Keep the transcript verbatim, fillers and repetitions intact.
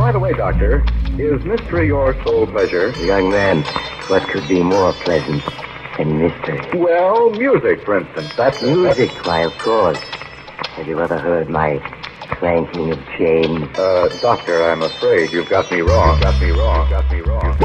by the way, Doctor, is mystery your sole pleasure? Young man, what could be more pleasant than mystery? Well, music, for instance. That's music, why, of course. Have you ever heard my clanking of chains? Uh, Doctor, I'm afraid you've got me wrong. Got me wrong. Got me wrong.